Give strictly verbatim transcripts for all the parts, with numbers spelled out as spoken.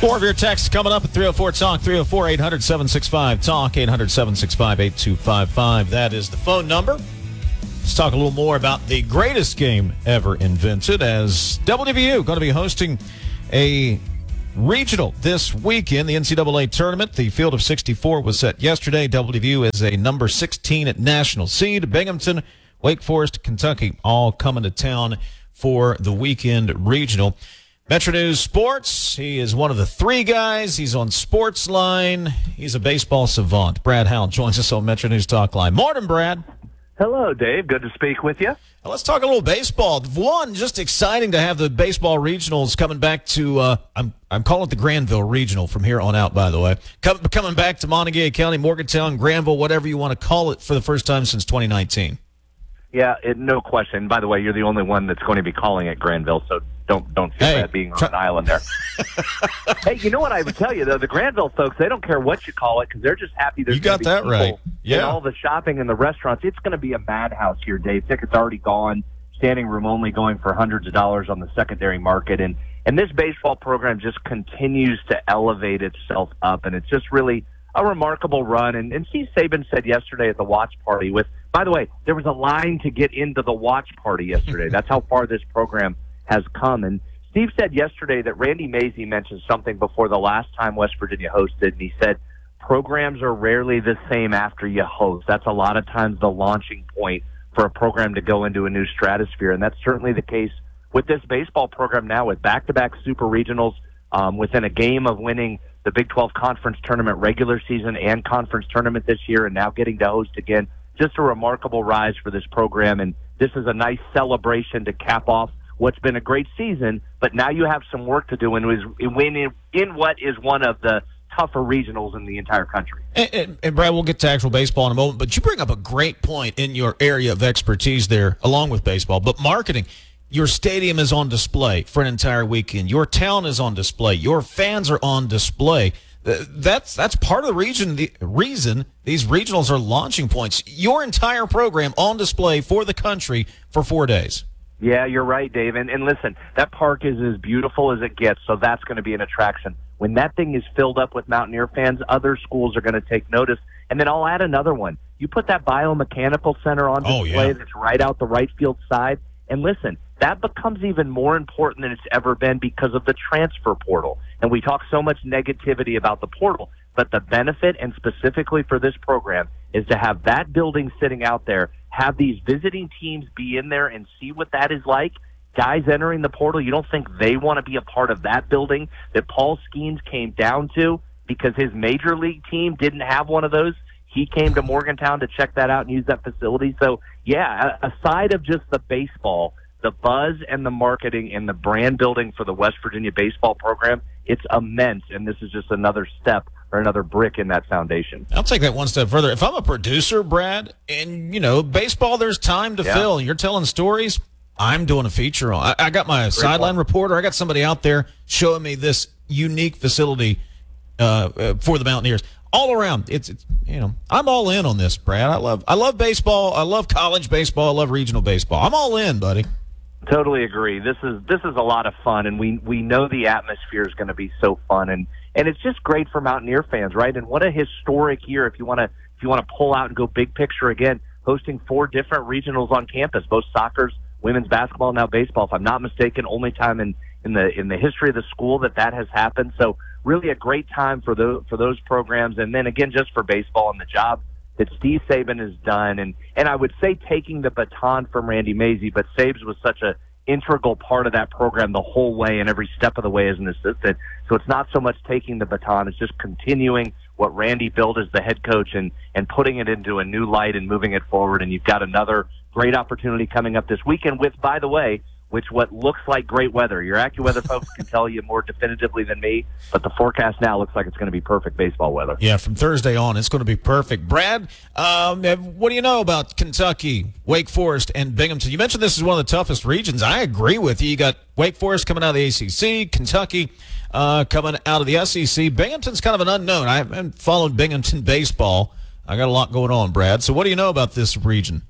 More of your texts coming up at three oh four Talk, three oh four, eight hundred, seven six five, Talk, eight hundred, seven six five, eight two five five. That is the phone number. Let's talk a little more about the greatest game ever invented, as W V U going to be hosting a regional this weekend, the N C double A tournament. The field of sixty-four was set yesterday. W V U is a number sixteen at national seed. Binghamton, Wake Forest, Kentucky, all coming to town for the weekend regional. Metro News Sports, he is one of the three guys. He's on Sportsline. He's a baseball savant. Brad Howell joins us on Metro News Talk Live. Morning, Brad. Hello, Dave. Good to speak with you. Well, let's talk a little baseball. One, just exciting to have the baseball regionals coming back to, uh, I'm I'm calling it the Granville Regional from here on out, by the way. Come, coming back to Montague County, Morgantown, Granville, whatever you want to call it, for the first time since twenty nineteen. Yeah, it, no question. By the way, you're the only one that's going to be calling it Granville, so don't don't feel hey, bad being on try- an island there. Hey, you know what I would tell you, though? The Granville folks, they don't care what you call it because they're just happy there's You got that right. Yeah. And all the shopping and the restaurants. It's going to be a madhouse here, Dave. Tickets already gone. Standing room only going for hundreds of dollars on the secondary market. And, and this baseball program just continues to elevate itself up, and it's just really a remarkable run. And, and Steve Saban said yesterday at the watch party with, by the way, there was a line to get into the watch party yesterday. That's how far this program has come. And Steve said yesterday that Randy Mazey mentioned something before the last time West Virginia hosted, and he said programs are rarely the same after you host. That's a lot of times the launching point for a program to go into a new stratosphere, and that's certainly the case with this baseball program now, with back-to-back super regionals, um, within a game of winning the Big twelve Conference Tournament regular season and conference tournament this year, and now getting to host again. Just a remarkable rise for this program, and this is a nice celebration to cap off what's been a great season, but now you have some work to do in, in, in what is one of the tougher regionals in the entire country. And, and, and Brad, we'll get to actual baseball in a moment, but you bring up a great point in your area of expertise there, along with baseball, but marketing. Your stadium is on display for an entire weekend. Your town is on display. Your fans are on display. That's that's part of the region. The reason these regionals are launching points. Your entire program on display for the country for four days. Yeah, you're right, Dave. And, and listen, that park is as beautiful as it gets, so that's going to be an attraction. When that thing is filled up with Mountaineer fans, other schools are going to take notice. And then I'll add another one. You put that biomechanical center on display oh, yeah. that's right out the right field side. And listen, that becomes even more important than it's ever been because of the transfer portal. And we talk so much negativity about the portal, but the benefit, and specifically for this program, is to have that building sitting out there, have these visiting teams be in there and see what that is like. Guys entering the portal, you don't think they want to be a part of that building that Paul Skeens came down to because his major league team didn't have one of those? He came to Morgantown to check that out and use that facility. So, yeah, aside of just the baseball, the buzz and the marketing and the brand building for the West Virginia baseball program, it's immense, and this is just another step or another brick in that foundation. I'll take that one step further. If I'm a producer, Brad, and, you know, baseball, there's time to yeah. fill, and you're telling stories, I'm doing a feature on. I, I got my Great sideline point. reporter. I got somebody out there showing me this unique facility uh, uh, for the Mountaineers. All around, it's, it's you know, I'm all in on this, Brad. I love I love baseball. I love college baseball. I love regional baseball. I'm all in, buddy. Totally agree. This is this is a lot of fun, and we we know the atmosphere is going to be so fun, and and it's just great for Mountaineer fans, right? And what a historic year if you want to if you want to pull out and go big picture again, hosting four different regionals on campus, both soccer's, women's basketball, now baseball. If I'm not mistaken, only time in in the in the history of the school that that has happened. So really a great time for those for those programs, and then again just for baseball and the job that Steve Saban has done, and and I would say taking the baton from Randy Mazey, but Sabes was such a integral part of that program the whole way and every step of the way as an assistant. So it's not so much taking the baton, it's just continuing what Randy built as the head coach and and putting it into a new light and moving it forward. And you've got another great opportunity coming up this weekend with, by the way, which what looks like great weather. Your AccuWeather folks can tell you more definitively than me, but the forecast now looks like it's going to be perfect baseball weather. Yeah, from Thursday on, it's going to be perfect. Brad, um, what do you know about Kentucky, Wake Forest, and Binghamton? You mentioned this is one of the toughest regions. I agree with you. You got Wake Forest coming out of the A C C, Kentucky uh, coming out of the S E C. Binghamton's kind of an unknown. I haven't followed Binghamton baseball. I got a lot going on, Brad. So what do you know about this region?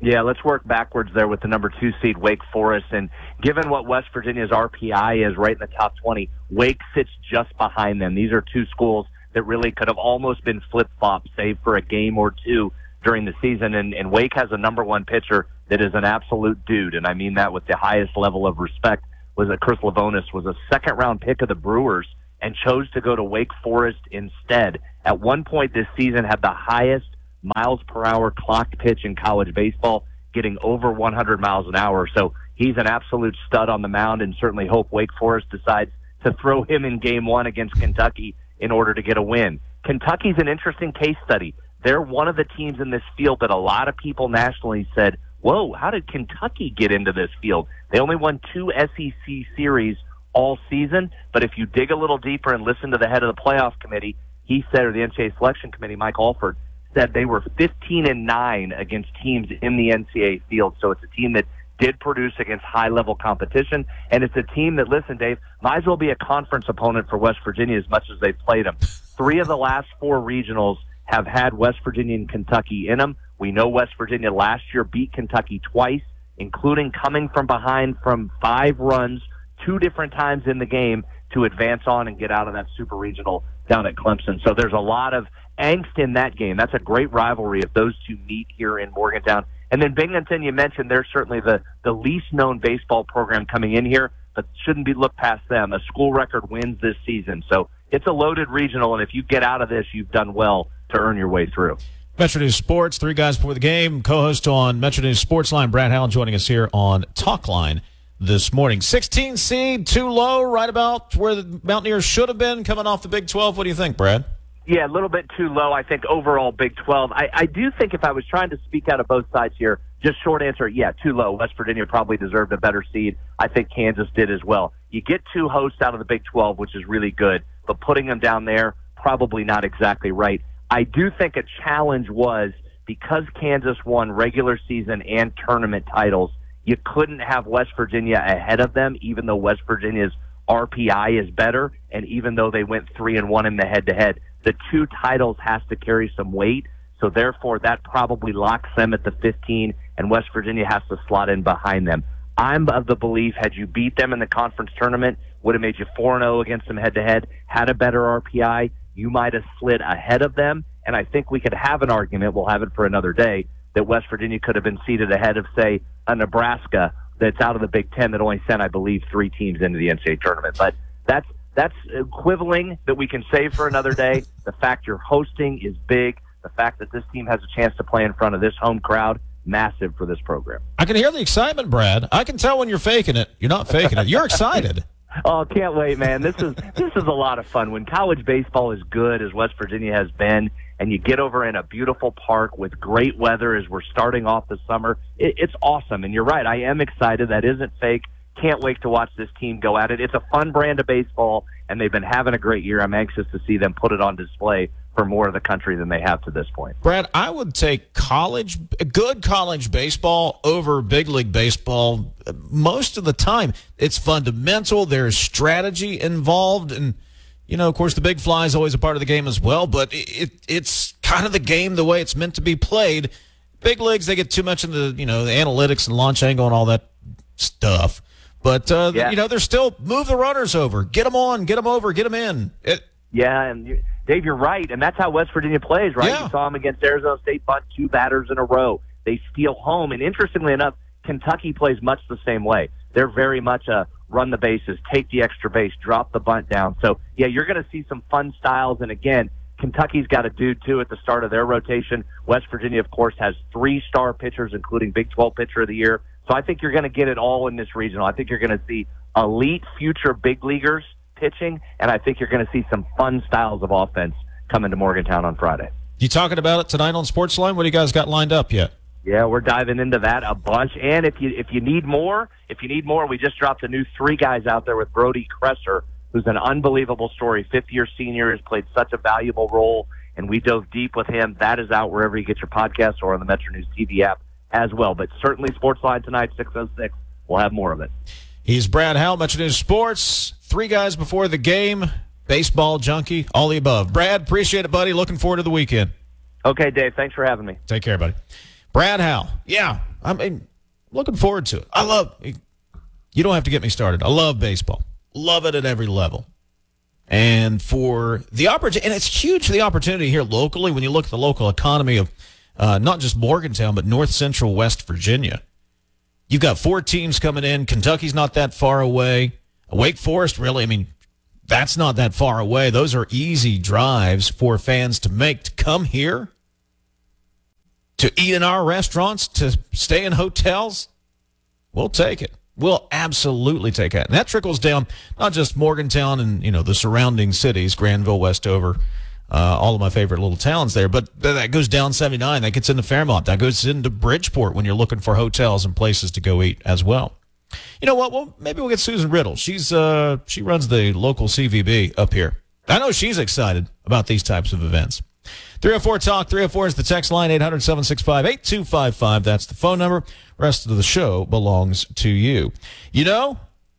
Yeah, let's work backwards there with the number two seed, Wake Forest. And given what West Virginia's R P I is right in the top twenty, Wake sits just behind them. These are two schools that really could have almost been flip-flops, save for a game or two during the season. And, and Wake has a number one pitcher that is an absolute dude, and I mean that with the highest level of respect, was that Chris Lavonis was a second-round pick of the Brewers and chose to go to Wake Forest instead. At one point this season had the highest miles per hour clocked pitch in college baseball, getting over one hundred miles an hour. So he's an absolute stud on the mound, and certainly hope Wake Forest decides to throw him in game one against Kentucky in order to get a win. Kentucky's an interesting case study. They're one of the teams in this field that a lot of people nationally said, whoa, how did Kentucky get into this field? They only won two S E C series all season, but if you dig a little deeper and listen to the head of the playoff committee, he said, or the N C double A selection committee, Mike Alford, said they were fifteen and nine against teams in the N C double A field. So it's a team that did produce against high-level competition, and it's a team that, listen, Dave, might as well be a conference opponent for West Virginia as much as they've played them. Three of the last four regionals have had West Virginia and Kentucky in them. We know West Virginia last year beat Kentucky twice, including coming from behind from five runs two different times in the game to advance on and get out of that super regional down at Clemson. So there's a lot of angst in that game. That's a great rivalry if those two meet here in Morgantown. And then Binghamton, you mentioned, they're certainly the, the least known baseball program coming in here, but shouldn't be looked past them. A school record wins this season. So it's a loaded regional, and if you get out of this, you've done well to earn your way through. Metro News Sports, three guys before the game, co-host on Metro News Sports Line, Brad Howell, joining us here on Talk Line this morning. sixteen seed, too low, right about where the Mountaineers should have been coming off the Big twelve. What do you think, Brad? Yeah, a little bit too low, I think, overall Big twelve. I, I do think if I was trying to speak out of both sides here, just short answer, yeah, too low. West Virginia probably deserved a better seed. I think Kansas did as well. You get two hosts out of the Big twelve, which is really good, but putting them down there, probably not exactly right. I do think a challenge was because Kansas won regular season and tournament titles, you couldn't have West Virginia ahead of them, even though West Virginia's R P I is better, and even though they went three and one in the head-to-head. The two titles has to carry some weight, so therefore that probably locks them at the fifteen, and West Virginia has to slot in behind them. I'm of the belief, had you beat them in the conference tournament, would have made you four and oh against them head-to-head, had a better R P I, you might have slid ahead of them, and I think we could have an argument, we'll have it for another day, that West Virginia could have been seated ahead of, say, a Nebraska that's out of the Big Ten that only sent, I believe, three teams into the N C double A tournament. But that's That's equivalent that we can save for another day. The fact you're hosting is big. The fact that this team has a chance to play in front of this home crowd, massive for this program. I can hear the excitement, Brad. I can tell when you're faking it. You're not faking it. You're excited. Oh, can't wait, man. This is this is a lot of fun. When college baseball is good, as West Virginia has been, and you get over in a beautiful park with great weather as we're starting off the summer, it, it's awesome. And you're right, I am excited. That isn't fake. Can't wait to watch this team go at it. It's a fun brand of baseball, and they've been having a great year. I'm anxious to see them put it on display for more of the country than they have to this point. Brad, I would take college, good college baseball over big league baseball most of the time. It's fundamental. There's strategy involved, and, you know, of course, the big fly is always a part of the game as well, but it, it it's kind of the game the way it's meant to be played. Big leagues, they get too much into, you know, the analytics and launch angle and all that stuff. But, uh, yeah. you know, they're still move the runners over. Get them on, get them over, get them in. It, yeah, and you, Dave, you're right, and that's how West Virginia plays, right? Yeah. You saw them against Arizona State bunt two batters in a row. They steal home, and interestingly enough, Kentucky plays much the same way. They're very much a run the bases, take the extra base, drop the bunt down. So, yeah, you're going to see some fun styles, and again, Kentucky's got a dude, too, at the start of their rotation. West Virginia, of course, has three star pitchers, including Big twelve Pitcher of the Year. So I think you're going to get it all in this regional. I think you're going to see elite future big leaguers pitching, and I think you're going to see some fun styles of offense coming to Morgantown on Friday. You talking about it tonight on Sportsline? What do you guys got lined up yet? Yeah, we're diving into that a bunch. And if you if you need more, if you need more, we just dropped a new three guys out there with Brody Kresser, who's an unbelievable story. Fifth-year senior, has played such a valuable role, and we dove deep with him. That is out wherever you get your podcasts or on the Metro News T V app as well. But certainly Sportsline tonight, six oh six. We'll have more of it. He's Brad Howell, Metro News Sports. Three guys before the game, baseball junkie, all the above. Brad, appreciate it, buddy. Looking forward to the weekend. Okay, Dave. Thanks for having me. Take care, buddy. Brad Howell. Yeah, I mean, looking forward to it. I love, you don't have to get me started. I love baseball. Love it at every level. And for the opportunity, and it's huge for the opportunity here locally when you look at the local economy of uh, not just Morgantown, but North Central West Virginia. You've got four teams coming in. Kentucky's not that far away. Wake Forest, really, I mean, that's not that far away. Those are easy drives for fans to make to come here, to eat in our restaurants, to stay in hotels. We'll take it. We'll absolutely take it. And that trickles down not just Morgantown and, you know, the surrounding cities, Granville, Westover, uh, all of my favorite little towns there, but that goes down seventy-nine. That gets into Fairmont. That goes into Bridgeport when you're looking for hotels and places to go eat as well. You know what? Well, maybe we'll get Susan Riddle. She's uh, she runs the local C V B up here. I know she's excited about these types of events. three oh four talk, three oh four is the text line, eight hundred, seven six five, eight two five five. That's the phone number. Rest of the show belongs to you. You know,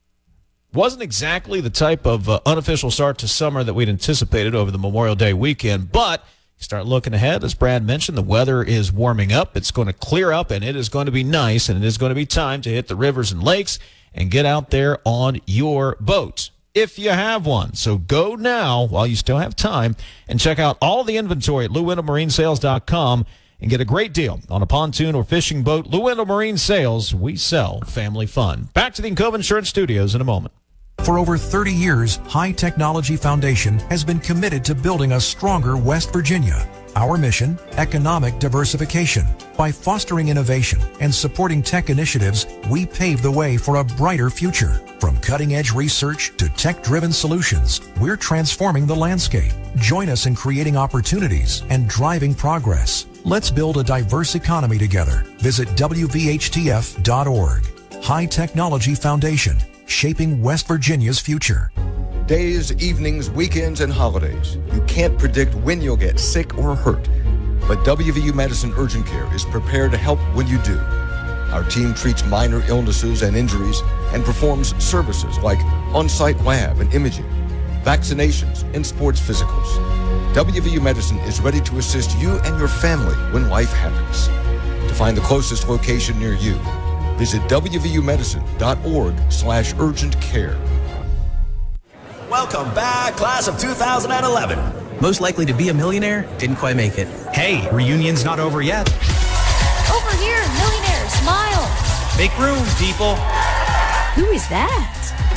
wasn't exactly the type of uh, unofficial start to summer that we'd anticipated over the Memorial Day weekend, but you start looking ahead, as Brad mentioned, the weather is warming up. It's going to clear up, and it is going to be nice, and it is going to be time to hit the rivers and lakes and get out there on your boat, if you have one. So go now while you still have time and check out all the inventory at Lou Wendell Marine Sales dot com and get a great deal on a pontoon or fishing boat. Lou Wendell Marine Sales, we sell family fun. Back to the Encova Insurance Studios in a moment. For over thirty years, High Technology Foundation has been committed to building a stronger West Virginia. Our mission, economic diversification. By fostering innovation and supporting tech initiatives, we pave the way for a brighter future. From cutting-edge research to tech-driven solutions, we're transforming the landscape. Join us in creating opportunities and driving progress. Let's build a diverse economy together. Visit W V H T F dot org. High Technology Foundation, shaping West Virginia's future. Days, evenings, weekends, and holidays. You can't predict when you'll get sick or hurt. But W V U Medicine Urgent Care is prepared to help when you do. Our team treats minor illnesses and injuries and performs services like on-site lab and imaging, vaccinations, and sports physicals. W V U Medicine is ready to assist you and your family when life happens. To find the closest location near you, visit W V U medicine dot org slash urgent care. Welcome back, class of two thousand eleven. Most likely to be a millionaire, didn't quite make it. Hey, reunion's not over yet. Over here, millionaire, smile. Make room, people. Who is that?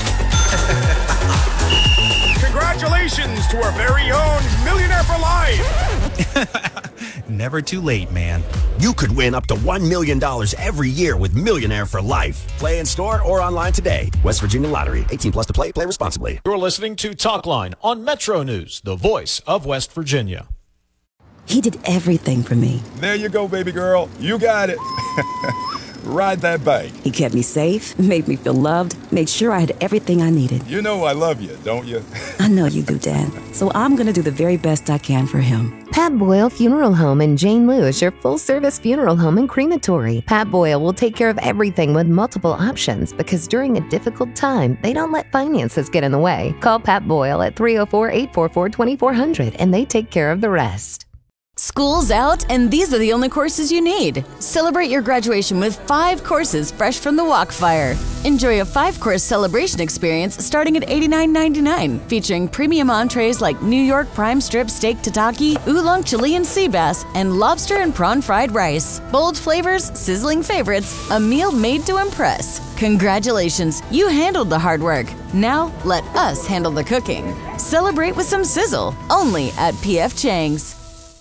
Congratulations to our very own Millionaire for Life. Never too late, man. You could win up to one million dollars every year with Millionaire for Life. Play in store or online today. West Virginia Lottery. eighteen plus to play. Play responsibly. You're listening to Talkline on Metro News, the voice of West Virginia. He did everything for me. There you go, baby girl. You got it. Ride that bike. He kept me safe, made me feel loved, made sure I had everything I needed. You know I love you, don't you? I know you do, Dad. So I'm going to do the very best I can for him. Pat Boyle Funeral Home in Jane Lewis, your full-service funeral home and crematory. Pat Boyle will take care of everything with multiple options because during a difficult time, they don't let finances get in the way. Call Pat Boyle at three oh four, eight four four, two four zero zero and they take care of the rest. School's out, and these are the only courses you need. Celebrate your graduation with five courses fresh from the Walkfire. Enjoy a five-course celebration experience starting at eighty-nine ninety-nine, featuring premium entrees like New York prime strip steak tataki, oolong Chilean sea bass, and lobster and prawn fried rice. Bold flavors, sizzling favorites, a meal made to impress. Congratulations, you handled the hard work. Now, let us handle the cooking. Celebrate with some sizzle, only at P F Chang's.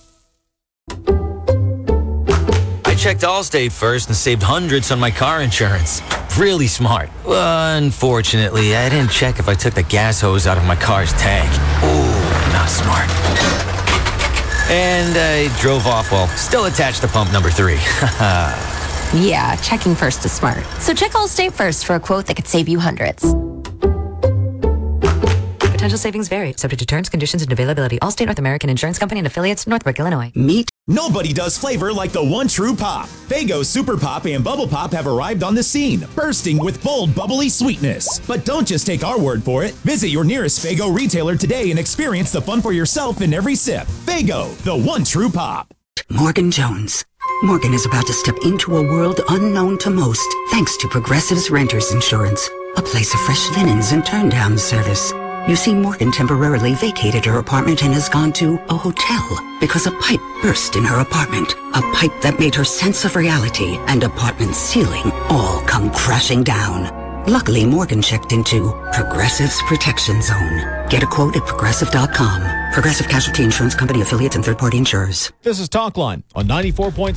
I checked Allstate first and saved hundreds on my car insurance. Really smart. Unfortunately, I didn't check if I took the gas hose out of my car's tank. Ooh, not smart. And I drove off while still attached to pump number three. Yeah, checking first is smart. So check Allstate first for a quote that could save you hundreds. Potential savings vary, subject to terms, conditions, and availability. Allstate North American Insurance Company and affiliates, Northbrook, Illinois. Meet. Nobody does flavor like the one true pop. Faygo Super Pop and Bubble Pop have arrived on the scene, bursting with bold, bubbly sweetness. But don't just take our word for it. Visit your nearest Faygo retailer today and experience the fun for yourself in every sip. Faygo, the one true pop. Morgan Jones. Morgan is about to step into a world unknown to most, thanks to Progressive's Renters Insurance, a place of fresh linens and turn-down service. You see, Morgan temporarily vacated her apartment and has gone to a hotel because a pipe burst in her apartment. A pipe that made her sense of reality and apartment ceiling all come crashing down. Luckily, Morgan checked into Progressive's Protection Zone. Get a quote at Progressive dot com. Progressive Casualty Insurance Company affiliates and third-party insurers. This is Talkline on ninety-four point